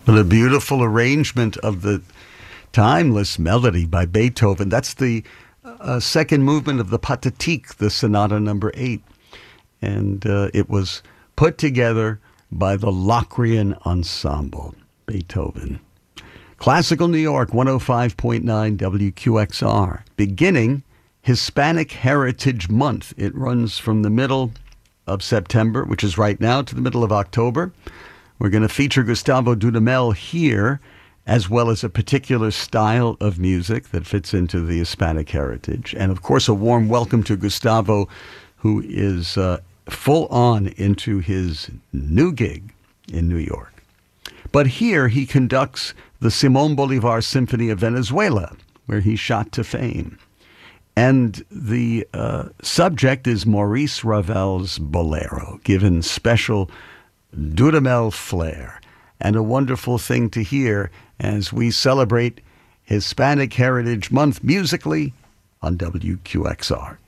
What a beautiful arrangement of the timeless melody by Beethoven. That's the second movement of the Pathetique, the Sonata Number 8. And it was put together by the Locrian Ensemble, Beethoven. Classical New York, 105.9 WQXR. Beginning Hispanic Heritage Month. It runs from the middle of September, which is right now, to the middle of October. We're going to feature Gustavo Dudamel here, as well as a particular style of music that fits into the Hispanic heritage. And, of course, a warm welcome to Gustavo, who is full on into his new gig in New York. But here he conducts the Simón Bolívar Symphony of Venezuela, where he shot to fame. And the subject is Maurice Ravel's Bolero, given special Dudamel flair. And a wonderful thing to hear as we celebrate Hispanic Heritage Month musically on WQXR.